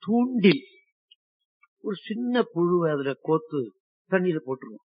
தூண்டில் ஒரு சின்ன புழுவை அதுல கோத்து தண்ணியில போட்டுருவோம்.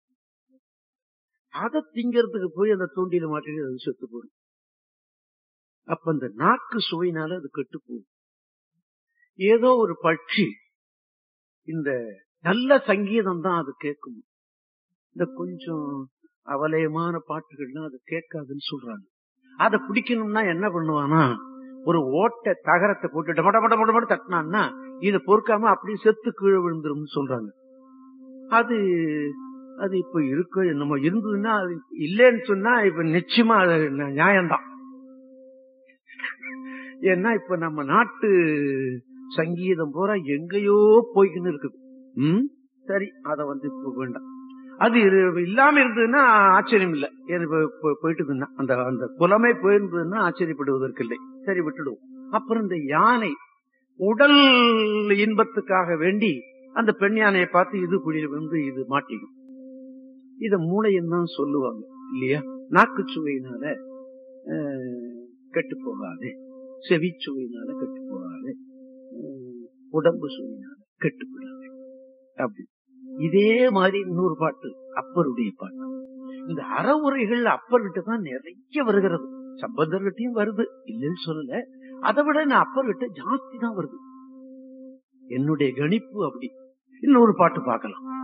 அதை திங்கிறதுக்கு போய் அந்த தூண்டில மாட்டிட்டு அது செத்து போடும். அப்ப அந்த நாக்கு சுவையினால அது கெட்டு போகும். ஏதோ ஒரு பட்சி இந்த நல்ல சங்கீதம் தான் அது கேட்கும். இந்த கொஞ்சம் அவலயமான பாட்டுகள்லாம் அது கேட்காதுன்னு சொல்றாங்க. அதை பிடிக்கணும்னா என்ன பண்ணுவானா, ஒரு ஓட்டை தகரத்தை போட்டு மட மட மட மட தட்டினான்னா இதை பொறுக்காம அப்படியே செத்து கீழே விழுந்துரும் சொல்றாங்க. அது அது இப்ப இருக்க நம்ம இருந்ததுன்னா அது இல்லைன்னு சொன்னா இப்ப நிச்சயமா அது நியாயம்தான். ஏன்னா இப்ப நம்ம நாட்டு சங்கீதம் பூரா எங்கேயோ போய்கின்னு இருக்குது. சரி, அத இப்ப வேண்டாம். அது இல்லாம இருந்ததுன்னா ஆச்சரியம் இல்லை. போயிட்டு அந்த அந்த குலமே போயிருந்ததுன்னா ஆச்சரியப்படுவதற்கு இல்லை. சரி, விட்டுடுவோம். அப்புறம் இந்த யானை உடல் இன்பத்துக்காக வேண்டி அந்த பெண் யானையை பார்த்து இது குழியில இது மாட்டிடும். இத மூளைன்னு தான் சொல்லுவாங்க இல்லையா? நாக்கு சுவையினால கெட்டு போகாது, செவி சுவையினால கெட்டு போகாது, உடம்பு சுவையினால கெட்டுப்படாது. அப்படி இதே மாதிரி இன்னொரு பாட்டு அப்பருடைய பாட்டு. இந்த அறவுரைகள் அப்பர்கிட்ட தான் நிறைய வருகிறது. சம்பந்தர்கிட்டையும் வருது, இல்லைன்னு சொல்லல. அதை விட நான் அப்பர்கிட்ட ஜாஸ்தி தான் வருது. என்னுடைய கணிப்பு அப்படி. இன்னொரு பாட்டு பார்க்கலாம்.